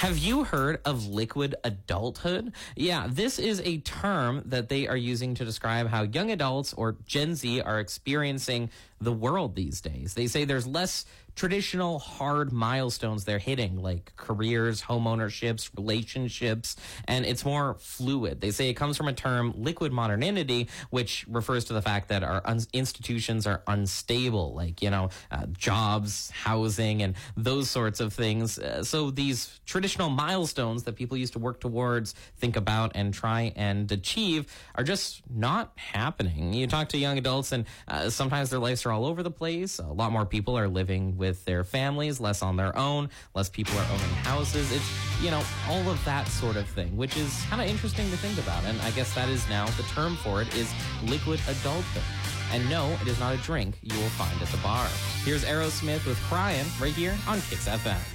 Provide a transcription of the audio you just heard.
Have you heard of liquid adulthood? Yeah, this is a term that they are using to describe how young adults or Gen Z are experiencing the world these days. They say there's less traditional hard milestones they're hitting, like careers, home ownerships, relationships, and it's more fluid. They say it comes from a term, liquid modernity, which refers to the fact that our institutions are unstable, like, jobs, housing, and those sorts of things. So these traditional milestones that people used to work towards, think about, and try and achieve are just not happening. You talk to young adults, and sometimes their lives are all over the place. A lot more people are living with their families, less on their own, less people are owning houses. It's, all of that sort of thing, which is kind of interesting to think about. And I guess that is now the term for it is liquid adulthood. And no, it is not a drink you will find at the bar. Here's Aerosmith with Crying right here on Kicks FM.